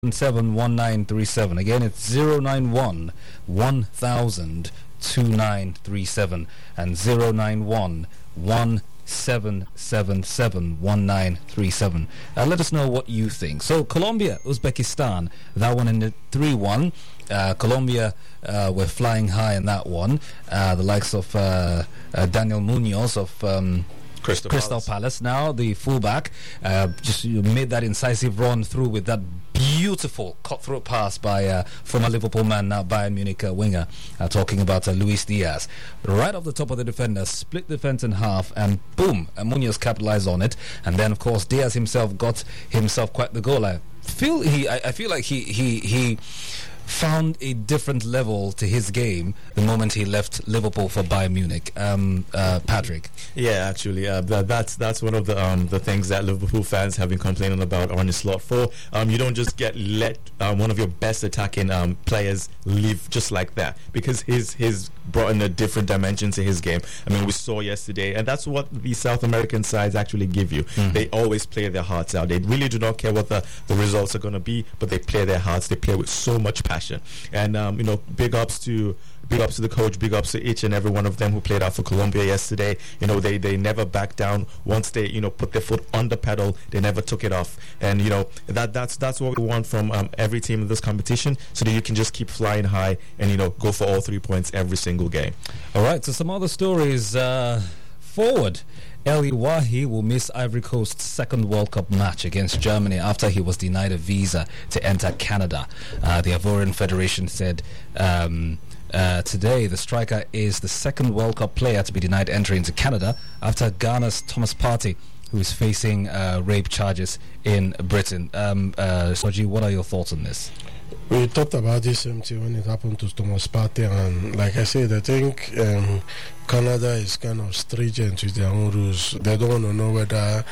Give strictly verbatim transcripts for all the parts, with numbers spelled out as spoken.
seven one nine three seven. Again, it's zero nine one one thousand two nine three seven and zero nine one one seven seven seven one nine three seven. Uh, let us know what you think. So Colombia, Uzbekistan, that one ended three one. Uh, Colombia uh, were flying high in that one. Uh, the likes of uh, uh, Daniel Munoz of um, Crystal, Crystal Palace. Palace now, the fullback, uh, just made that incisive run through with that beautiful cutthroat pass by uh, former Liverpool man, now Bayern Munich uh, winger, uh, talking about uh, Luis Diaz. Right off the top of the defender, split the defense in half, and boom, uh, Munoz capitalized on it. And then, of course, Diaz himself got himself quite the goal. I feel he, I, I feel like he, he, he found a different level to his game the moment he left Liverpool for Bayern Munich. Um, uh, Patrick. Yeah, actually, uh, that, that's that's one of the um, the things that Liverpool fans have been complaining about Arne Slot for. Um, you don't just get let um, one of your best attacking um, players leave just like that, because his his brought in a different dimension to his game. I mean, we saw yesterday, and that's what the South American sides actually give you. Mm. They always play their hearts out. They really do not care what the, the results are going to be, but they play their hearts. They play with so much passion. And um, you know, big ups to big ups to the coach, big ups to each and every one of them who played out for Colombia yesterday. You know, they they never backed down. Once they you know put their foot on the pedal, they never took it off. And you know that that's that's what we want from um, every team in this competition, so that you can just keep flying high and you know go for all three points every single game. All right, so some other stories. Uh, forward. El Iwahi will miss Ivory Coast's second World Cup match against Germany after he was denied a visa to enter Canada. Uh, the Ivorian Federation said um, uh, today the striker is the second World Cup player to be denied entry into Canada after Ghana's Thomas Partey, who is facing uh, rape charges in Britain. Um, uh, Soji, what are your thoughts on this? We talked about this empty when it happened to Thomas Partey, and like I said, I think um, Canada is kind of stringent with their own rules. They don't want to know whether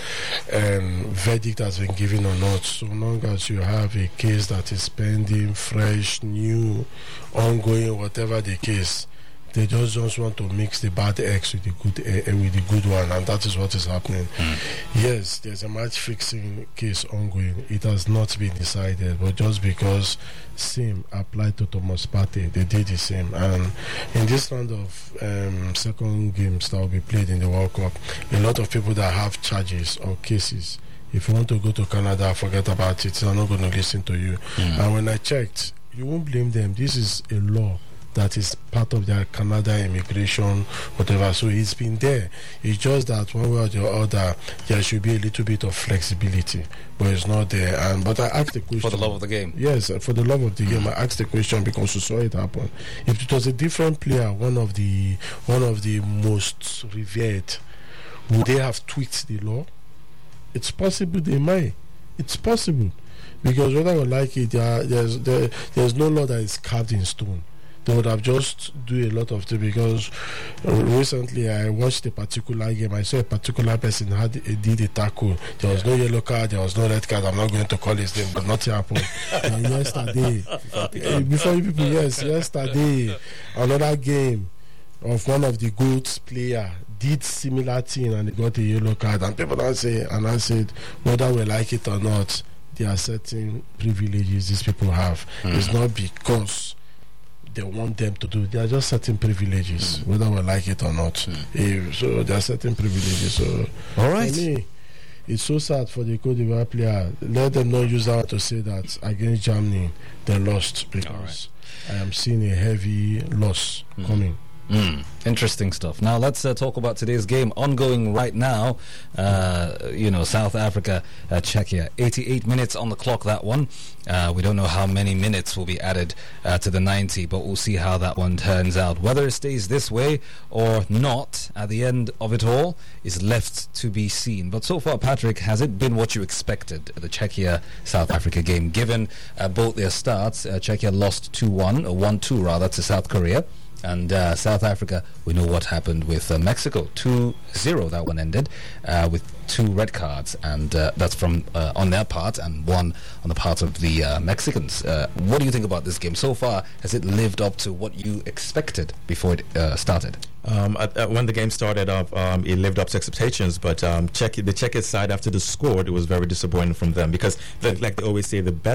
um, verdict has been given or not. So long as you have a case that is pending, fresh, new, ongoing, whatever the case, they just, just want to mix the bad eggs with the good uh, with the good one, and that is what is happening. Mm. Yes, there's a match fixing case ongoing. It has not been decided, but just because same applied to Thomas Partey, they did the same. And in this round of um, second games that will be played in the World Cup, a lot of people that have charges or cases, if you want to go to Canada, forget about it. They're not going to listen to you. Mm. And when I checked, you won't blame them. This is a law that is part of their Canada immigration, whatever. So it's been there. It's just that one way or the other, there should be a little bit of flexibility, but it's not there. And but I asked the question for the love of the game. Yes, for the love of the game, I asked the question because we saw it happen. If it was a different player, one of the one of the most revered, would they have tweaked the law? It's possible they might. It's possible, because whether you like it, there, there's there, there's no law that is carved in stone. They would have just do a lot of things, because uh, recently I watched a particular game. I saw a particular person had a, did a tackle. There was yeah. no yellow card, there was no red card. I'm not going to call his name, but nothing happened. And yesterday, uh, before you people, yes, yesterday, another game of one of the GOATs player did similar thing and he got a yellow card. And people don't say, and I said, whether we like it or not, there are certain privileges these people have. Mm. It's not because they want them to do. There are just certain privileges, mm. whether we like it or not. Mm. If, so there are certain privileges. So all right. For me, it's so sad for the Cote d'Ivoire player. Let them not use that to say that against Germany they lost, because right. I am seeing a heavy loss mm. coming. Mm, interesting stuff. Now let's uh, talk about today's game ongoing right now. Uh, you know, South Africa, uh, Czechia. eighty-eight minutes on the clock, that one. Uh, we don't know how many minutes will be added uh, to the ninety, but we'll see how that one turns out. Whether it stays this way or not at the end of it all is left to be seen. But so far, Patrick, has it been what you expected, the Czechia-South Africa game? Given uh, both their starts, uh, Czechia lost two one, or one two rather, to South Korea. And uh, South Africa, we know what happened with uh, Mexico. two zero, that one ended, uh, with two red cards. And uh, that's from uh, on their part, and one on the part of the uh, Mexicans. Uh, what do you think about this game? So far, has it lived up to what you expected before it uh, started? Um, at, at when the game started up, um, it lived up to expectations, but um, Czech, the Czech side, after the score, it was very disappointing from them, because, the, like they always say, the best